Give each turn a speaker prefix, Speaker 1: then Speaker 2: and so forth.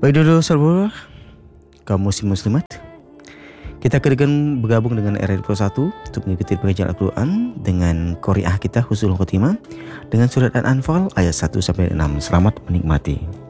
Speaker 1: Baik dulu saudara, kaum muslim muslimat, kita akan bergabung dengan RR21 untuk mengikuti pengajian Al-Quran dengan Qori'ah kita Husnul Khotimah dengan surat Al-Anfal ayat 1-6. Selamat menikmati.